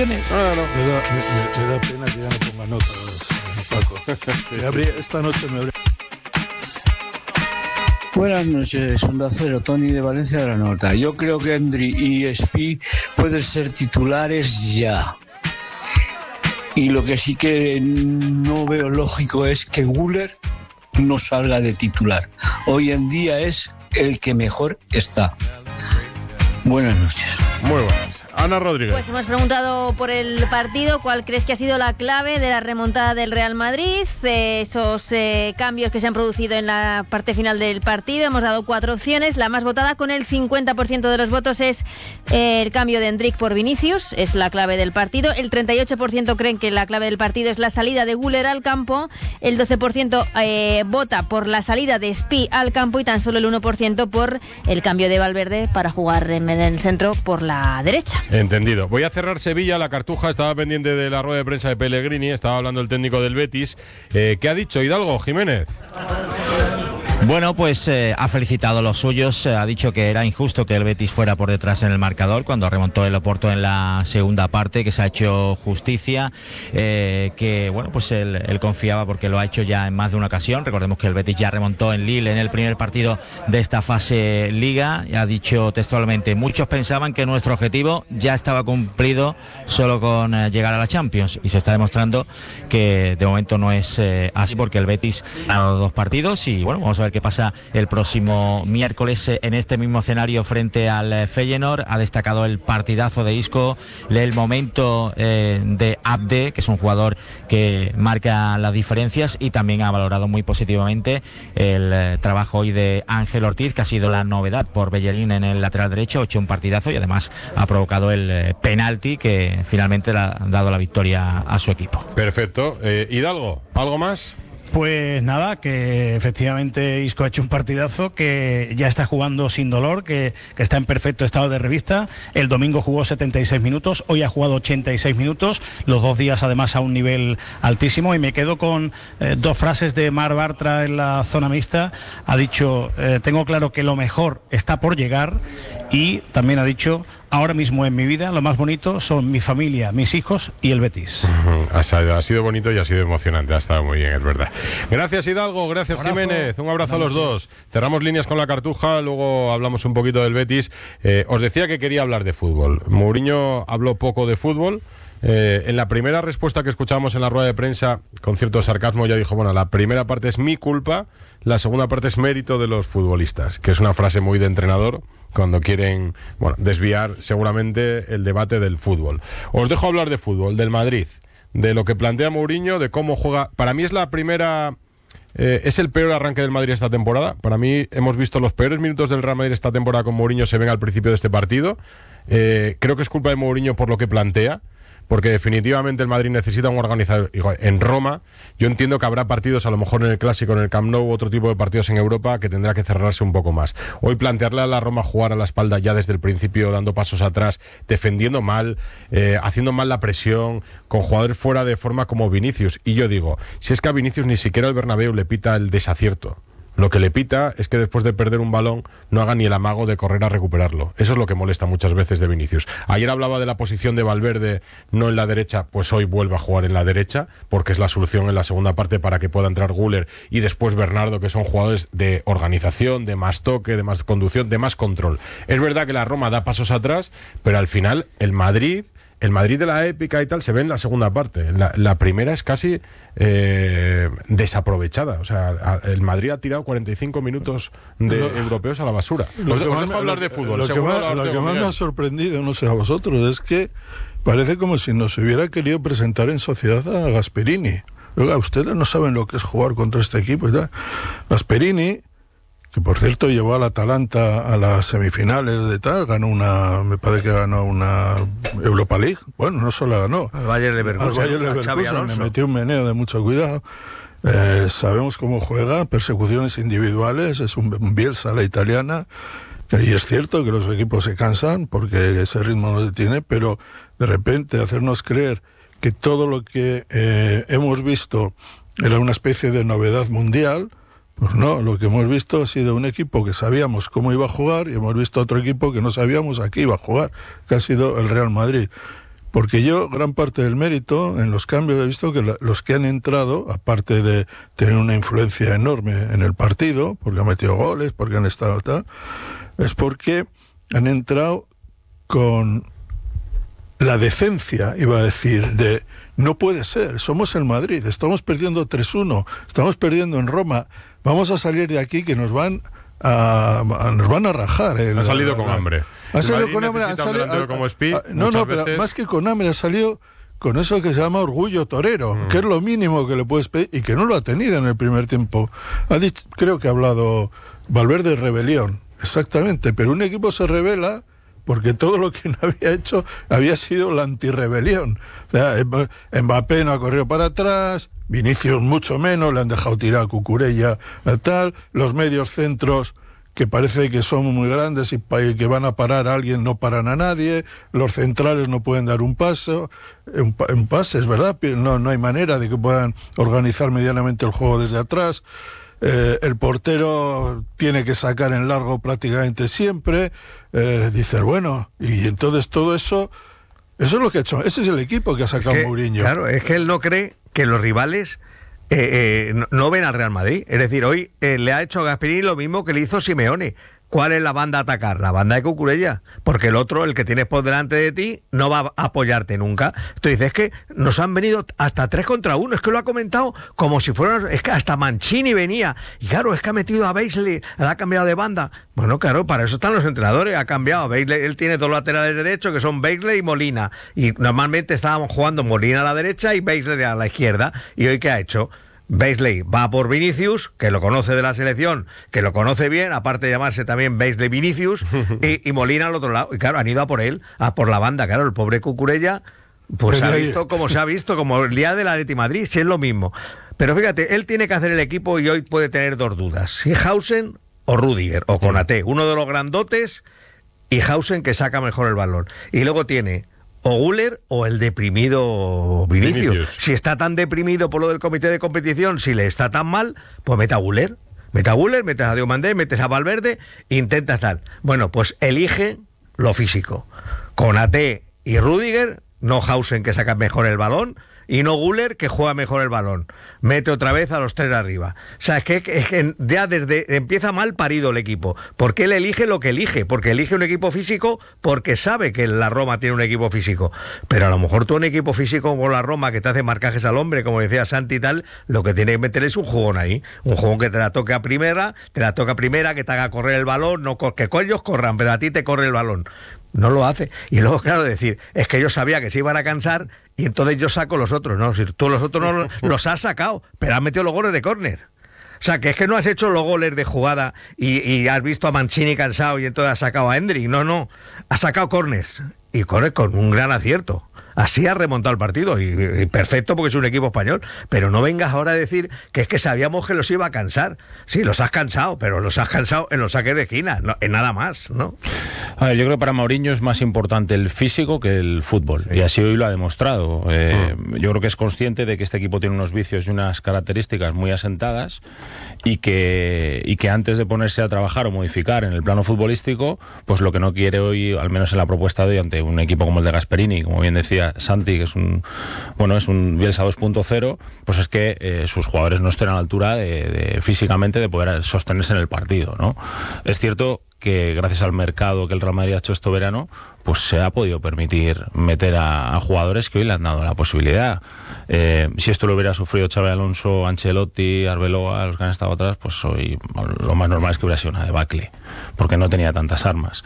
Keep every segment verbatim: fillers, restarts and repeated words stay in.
Jiménez. No, no. Me da, me, me da pena que ya no ponga notas, Paco. Sí, Me habría, esta noche me habría... Buenas noches, Onda Cero, Tony de Valencia de la Nota. Yo creo que Endri y Spi pueden ser titulares ya. Y lo que sí que no veo lógico es que Güler no salga de titular. Hoy en día es el que mejor está. Buenas noches. Muy buenas. Ana Rodríguez. Pues hemos preguntado por el partido, ¿cuál crees que ha sido la clave de la remontada del Real Madrid? Eh, esos eh, cambios que se han producido en la parte final del partido. Hemos dado cuatro opciones. La más votada, con el cincuenta por ciento de los votos, es eh, el cambio de Endrick por Vinicius. Es la clave del partido. El treinta y ocho por ciento creen que la clave del partido es la salida de Güler al campo. El doce por ciento eh, vota por la salida de Spi al campo y tan solo el uno por ciento por el cambio de Valverde para jugar en el centro por la derecha. Entendido. Voy a cerrar Sevilla. La Cartuja estaba pendiente de la rueda de prensa de Pellegrini. Estaba hablando el técnico del Betis. Eh, ¿Qué ha dicho Hidalgo, Jiménez? Bueno, pues eh, ha felicitado a los suyos, eh, ha dicho que era injusto que el Betis fuera por detrás en el marcador cuando remontó el Oporto en la segunda parte, que se ha hecho justicia, eh, que bueno, pues él, él confiaba porque lo ha hecho ya en más de una ocasión. Recordemos que el Betis ya remontó en Lille en el primer partido de esta fase Liga, y ha dicho textualmente: muchos pensaban que nuestro objetivo ya estaba cumplido solo con eh, llegar a la Champions, y se está demostrando que de momento no es eh, así, porque el Betis ha ganado dos partidos y bueno, vamos a ver qué pasa el próximo miércoles en este mismo escenario frente al Feyenoord. Ha destacado el partidazo de Isco, el momento eh, de Abde, que es un jugador que marca las diferencias, y también ha valorado muy positivamente el eh, trabajo hoy de Ángel Ortiz, que ha sido la novedad por Bellerín en el lateral derecho. Ha hecho un partidazo y además ha provocado el eh, penalti que finalmente le ha dado la victoria a su equipo. Perfecto. Eh, Hidalgo, ¿algo más? Pues nada, que efectivamente Isco ha hecho un partidazo, que ya está jugando sin dolor, que, que está en perfecto estado de revista. El domingo jugó setenta y seis minutos, hoy ha jugado ochenta y seis minutos, los dos días además a un nivel altísimo. Y me quedo con eh, dos frases de Marc Bartra en la zona mixta. Ha dicho, eh, tengo claro que lo mejor está por llegar, y también ha dicho: ahora mismo en mi vida lo más bonito son mi familia, mis hijos y el Betis. Uh-huh. Ha, sido, ha sido bonito y ha sido emocionante, ha estado muy bien, es verdad. Gracias Hidalgo, gracias abrazo. Jiménez, un abrazo a los dos. Cerramos líneas con la Cartuja, luego hablamos un poquito del Betis. Eh, os decía que quería hablar de fútbol. Mourinho habló poco de fútbol. Eh, en la primera respuesta que escuchábamos en la rueda de prensa, con cierto sarcasmo, ya dijo: bueno, la primera parte es mi culpa, la segunda parte es mérito de los futbolistas, que es una frase muy de entrenador cuando quieren, bueno, desviar seguramente el debate del fútbol. Os dejo hablar de fútbol, del Madrid, de lo que plantea Mourinho, de cómo juega. Para mí es la primera... Eh, es el peor arranque del Madrid esta temporada. Para mí hemos visto los peores minutos del Real Madrid esta temporada con Mourinho, se ven al principio de este partido. Eh, creo que es culpa de Mourinho por lo que plantea, porque definitivamente el Madrid necesita un organizador. En Roma, yo entiendo que habrá partidos, a lo mejor en el Clásico, en el Camp Nou, otro tipo de partidos en Europa, que tendrá que cerrarse un poco más. Hoy plantearle a la Roma jugar a la espalda ya desde el principio, dando pasos atrás, defendiendo mal, eh, haciendo mal la presión, con jugadores fuera de forma como Vinicius. Y yo digo, si es que a Vinicius ni siquiera el Bernabéu le pita el desacierto. Lo que le pita es que después de perder un balón no haga ni el amago de correr a recuperarlo. Eso es lo que molesta muchas veces de Vinicius. Ayer hablaba de la posición de Valverde, no en la derecha, pues hoy vuelve a jugar en la derecha, porque es la solución en la segunda parte para que pueda entrar Güler y después Bernardo, que son jugadores de organización, de más toque, de más conducción, de más control. Es verdad que la Roma da pasos atrás, pero al final el Madrid... El Madrid de la épica y tal se ve en la segunda parte. La, la primera es casi eh, desaprovechada. O sea, el Madrid ha tirado cuarenta y cinco minutos de lo, europeos a la basura. Os, os dejo hablar lo, de fútbol. Lo que más, lo que más me ha sorprendido, no sé a vosotros, es que parece como si nos hubiera querido presentar en sociedad a Gasperini. Oiga, ustedes no saben lo que es jugar contra este equipo y tal. Gasperini, que por cierto llevó al Atalanta a las semifinales de tal, ganó una, me parece que ganó una Europa League, bueno, no solo ganó, al Bayer Leverkusen, al Bayer Leverkusen le metió un meneo de mucho cuidado. Eh, sabemos cómo juega, persecuciones individuales, es un, un Bielsa a la italiana, y es cierto que los equipos se cansan porque ese ritmo no se tiene, pero de repente hacernos creer que todo lo que eh, hemos visto era una especie de novedad mundial. Pues no, lo que hemos visto ha sido un equipo que sabíamos cómo iba a jugar y hemos visto otro equipo que no sabíamos a qué iba a jugar, que ha sido el Real Madrid. Porque yo, gran parte del mérito, en los cambios he visto que la, los que han entrado, aparte de tener una influencia enorme en el partido, porque han metido goles, porque han estado tal, es porque han entrado con la decencia, iba a decir, de no puede ser, somos el Madrid, estamos perdiendo tres uno, estamos perdiendo en Roma, vamos a salir de aquí que nos van a, a nos van a rajar. Han salido con hambre. Ha salido con hambre. Han salido, como Spi, a, no, no, pero veces... más que con hambre, ha salido con eso que se llama orgullo torero, mm. que es lo mínimo que le puedes pedir y que no lo ha tenido en el primer tiempo. Ha dicho, creo que ha hablado Valverde de rebelión, exactamente, pero un equipo se rebela porque todo lo que no había hecho había sido la antirrebelión. O sea, Mbappé no ha corrido para atrás, Vinicius mucho menos, le han dejado tirar a Cucurella, tal, los medios centros que parece que son muy grandes y que van a parar a alguien, no paran a nadie, los centrales no pueden dar un paso, un, un pase, es verdad, no, no hay manera de que puedan organizar medianamente el juego desde atrás. Eh, el portero tiene que sacar en largo prácticamente siempre, eh, dices, bueno, y entonces todo eso, eso es lo que ha hecho, ese es el equipo que ha sacado es que, Mourinho. Claro, es que él no cree que los rivales eh, eh, no, no ven al Real Madrid, es decir, hoy eh, le ha hecho a Gasperini lo mismo que le hizo Simeone. ¿Cuál es la banda a atacar? La banda de Cucurella, porque el otro, el que tienes por delante de ti, no va a apoyarte nunca. Entonces, es que nos han venido hasta tres contra uno, es que lo ha comentado como si fuera, es que hasta Mancini venía, y claro, es que ha metido a Beisley, ha cambiado de banda. Bueno, claro, para eso están los entrenadores, ha cambiado, Beisley, él tiene dos laterales derechos, que son Beisley y Molina, y normalmente estábamos jugando Molina a la derecha y Beisley a la izquierda, y hoy ¿qué ha hecho? Beisley va por Vinicius, que lo conoce de la selección, que lo conoce bien, aparte de llamarse también Beisley Vinicius, y, y Molina al otro lado. Y claro, han ido a por él, a por la banda. Claro, el pobre Cucurella, pues se ha visto como se ha visto, como el día del Atleti Madrid, si es lo mismo. Pero fíjate, él tiene que hacer el equipo y hoy puede tener dos dudas: si Hausen o Rüdiger, o Konaté, uno de los grandotes, y Hausen que saca mejor el balón. Y luego tiene o Güler o el deprimido Vinicius. Vinicius. Si está tan deprimido por lo del comité de competición, si le está tan mal, pues mete a Güler. Mete a Güler, metes a Diomandé, metes a Valverde, intenta tal. Bueno, pues elige lo físico. Konaté y Rüdiger, no Hausen que saca mejor el balón, y no Güler que juega mejor el balón. Mete otra vez a los tres arriba. O sea, es que, es que ya desde empieza mal parido el equipo, porque él elige lo que elige, porque elige un equipo físico porque sabe que la Roma tiene un equipo físico. Pero a lo mejor tú un equipo físico como la Roma, que te hace marcajes al hombre, como decía Santi y tal, lo que tiene que meter es un jugón ahí, un jugón que te la toque a primera, te la toca a primera, que te haga correr el balón, no que ellos corran, pero a ti te corre el balón. No lo hace. Y luego, claro, decir, es que yo sabía que se iban a cansar y entonces yo saco los otros. No, si tú los otros no los, los has sacado, pero has metido los goles de córner. O sea, que es que no has hecho los goles de jugada y, y has visto a Mancini cansado y entonces has sacado a Endrick. No, no. Has sacado córners y con, con un gran acierto. Así ha remontado el partido y, y perfecto porque es un equipo español, pero no vengas ahora a decir que es que sabíamos que los iba a cansar. Sí, los has cansado, pero los has cansado en los saques de esquina, no, en nada más, ¿no? A ver, yo creo que para Mourinho es más importante el físico que el fútbol, y así hoy lo ha demostrado. Eh, mm. Yo creo que es consciente de que este equipo tiene unos vicios y unas características muy asentadas y que, y que antes de ponerse a trabajar o modificar en el plano futbolístico, pues lo que no quiere hoy, al menos en la propuesta de hoy, ante un equipo como el de Gasperini, como bien decía Santi, que es un bueno es un Bielsa dos punto cero, pues es que eh, sus jugadores no estén a la altura de, de, físicamente de poder sostenerse en el partido, ¿no? Es cierto que gracias al mercado que el Real Madrid ha hecho este verano, pues se ha podido permitir meter a, a jugadores que hoy le han dado la posibilidad. Eh, si esto lo hubiera sufrido Xabi Alonso, Ancelotti, Arbeloa, los que han estado atrás, pues hoy bueno, lo más normal es que hubiera sido una debacle, porque no tenía tantas armas.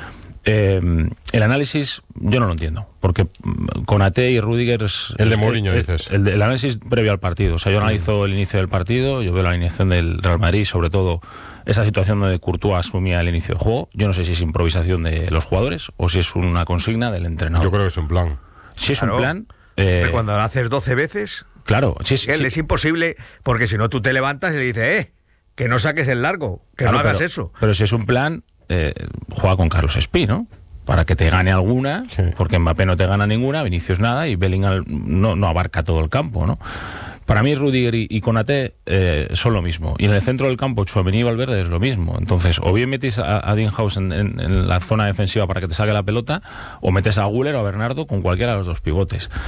Eh, el análisis yo no lo entiendo, porque Konaté y Rüdiger es, el de es, Mourinho, es, dices el, de, el análisis previo al partido. O sea, yo analizo el inicio del partido, yo veo la alineación del Real Madrid, sobre todo esa situación donde Courtois asumía el inicio del juego. Yo no sé si es improvisación de los jugadores o si es una consigna del entrenador. Yo creo que es un plan. Si es claro, un plan eh, cuando lo haces doce veces, claro, sí, sí, él sí. Es imposible, porque si no tú te levantas y le dices, eh, que no saques el largo, que claro, no hagas pero, eso. Pero si es un plan, eh, juega con Carlos Espí, ¿no? Para que te gane alguna, sí. Porque Mbappé no te gana ninguna, Vinicius nada y Bellingham no, no abarca todo el campo, ¿no? Para mí Rudiger y, y Konaté eh, son lo mismo. Y en el centro del campo, Tchouaméni y Valverde es lo mismo. Entonces, o bien metes a, a Dean House en, en, en la zona defensiva para que te saque la pelota, o metes a Güler o a Bernardo con cualquiera de los dos pivotes.